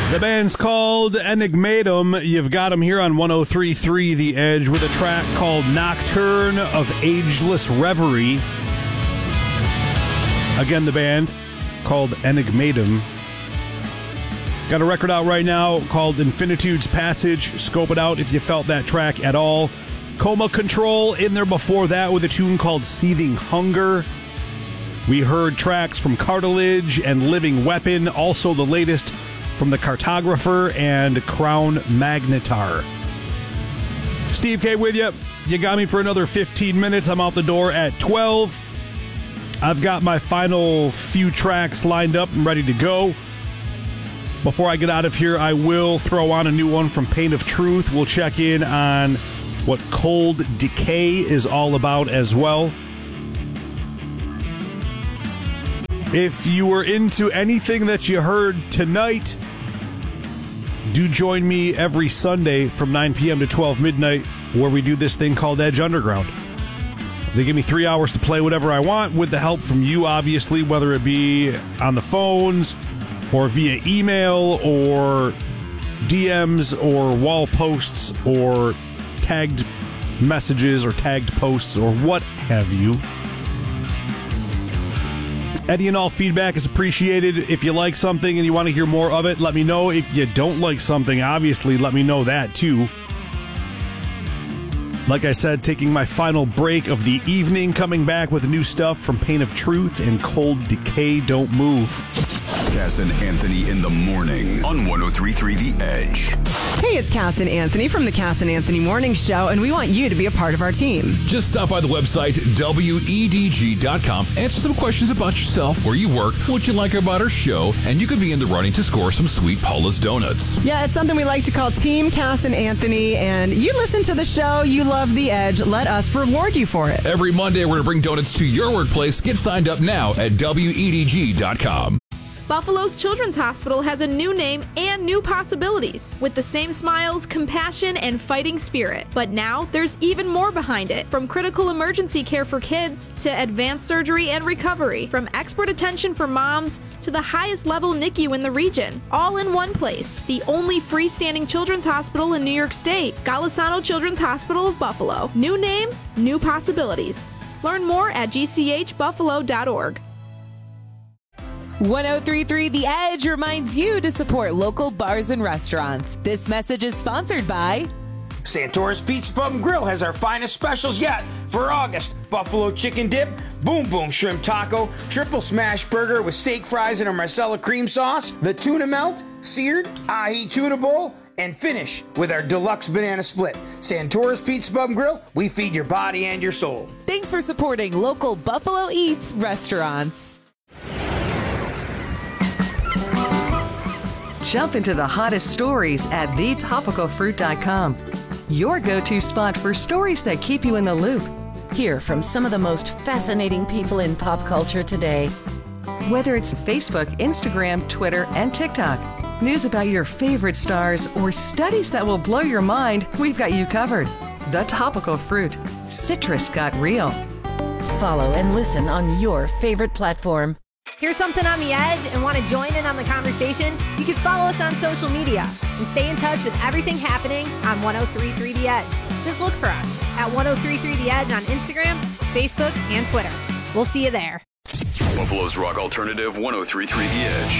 The band's called Enigmatum. You've got them here on 103.3 The Edge with a track called Nocturne of Ageless Reverie. Again, the band called Enigmatum. Got a record out right now called Infinitude's Passage. Scope it out if you felt that track at all. Coma Control in there before that with a tune called Seething Hunger. We heard tracks from Cartilage and Living Weapon, also the latest from The Cartographer and Crown Magnetar. Steve K with you. You got me for another 15 minutes. I'm out the door at 12. I've got my final few tracks lined up and ready to go. Before I get out of here, I will throw on a new one from Pain of Truth. We'll check in on what Cold Decay is all about as well. If you were into anything that you heard tonight, do join me every Sunday from 9 p.m. to 12 midnight where we do this thing called Edge Underground. They give me 3 hours to play whatever I want with the help from you, obviously, whether it be on the phones or via email or DMs or wall posts or tagged messages or tagged posts or what have you. Any and all feedback is appreciated. If you like something and you want to hear more of it, let me know. If you don't like something, obviously, let me know that too. Like I said, taking my final break of the evening, coming back with new stuff from Pain of Truth and Cold Decay. Don't move. Cass and Anthony in the morning on 103.3 The Edge. Hey, it's Cass and Anthony from the Cass and Anthony Morning Show, and we want you to be a part of our team. Just stop by the website, WEDG.com. Answer some questions about yourself, where you work, what you like about our show, and you could be in the running to score some sweet Paula's Donuts. Yeah, it's something we like to call Team Cass and Anthony, and you listen to the show, you love The Edge, let us reward you for it. Every Monday, we're going to bring donuts to your workplace. Get signed up now at WEDG.com. Buffalo's Children's Hospital has a new name and new possibilities, with the same smiles, compassion, and fighting spirit. But now, there's even more behind it. From critical emergency care for kids, to advanced surgery and recovery, from expert attention for moms, to the highest level NICU in the region. All in one place. The only freestanding children's hospital in New York State. Golisano Children's Hospital of Buffalo. New name, new possibilities. Learn more at gchbuffalo.org. 103.3 The Edge reminds you to support local bars and restaurants. This message is sponsored by Santora's Pizza Pub and Grill has our finest specials yet for August. Buffalo chicken dip, boom boom shrimp taco, triple smash burger with steak fries and a Marcella cream sauce, the tuna melt, seared, ahi tuna bowl, and finish with our deluxe banana split. Santora's Pizza Pub and Grill, we feed your body and your soul. Thanks for supporting local Buffalo Eats restaurants. Jump into the hottest stories at thetopicalfruit.com. Your go-to spot for stories that keep you in the loop. Hear from some of the most fascinating people in pop culture today. Whether it's Facebook, Instagram, Twitter, and TikTok, news about your favorite stars, or studies that will blow your mind, we've got you covered. The Topical Fruit. Citrus got real. Follow and listen on your favorite platform. Hear something on the edge and want to join in on the conversation? You can follow us on social media and stay in touch with everything happening on 103.3 The Edge. Just look for us at 103.3 The Edge on Instagram, Facebook, and Twitter. We'll see you there. Buffalo's Rock Alternative 103.3 The Edge.